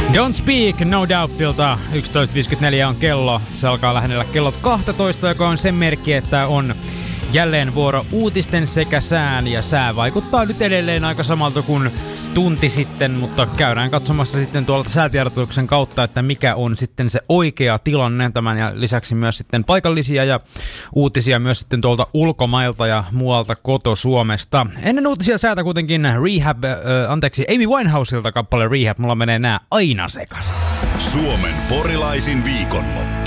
Don't Speak, No Doubtilta. 11.54 on kello. Se alkaa lähennellä kellot 12, joka on sen merkki, että on jälleen vuoro uutisten sekä sään. Ja sää vaikuttaa nyt edelleen aika samalta kuin tunti sitten, mutta käydään katsomassa sitten tuolta säätiedotuksen kautta, että mikä on sitten se oikea tilanne. Tämän ja lisäksi myös sitten paikallisia ja uutisia myös sitten tuolta ulkomailta ja muualta koto-Suomesta. Ennen uutisia säätä kuitenkin Amy Winehouselta kappale Rehab. Mulla menee nää aina sekaisin. Suomen porilaisin viikonloppu.